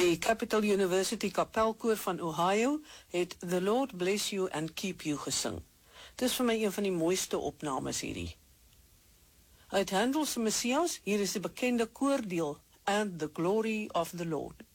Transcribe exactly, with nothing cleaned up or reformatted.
Die Capital University Kapelkoor van Ohio het The Lord Bless You and Keep You gesing. Dis vir my een van die mooiste opnames hierdie. Uit Handel se Messias, hier is die bekende koordeel And the Glory of the Lord.